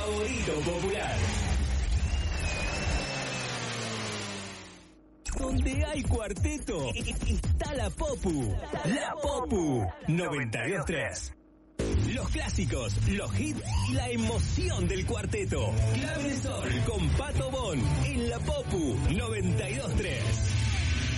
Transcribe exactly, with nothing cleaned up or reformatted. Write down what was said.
favorito popular. Donde hay cuarteto, está la Popu. La Popu noventa y dos tres. Los clásicos, los hits y la emoción del cuarteto. Clave de Sol con Pato Bon en la Popu noventa y dos tres.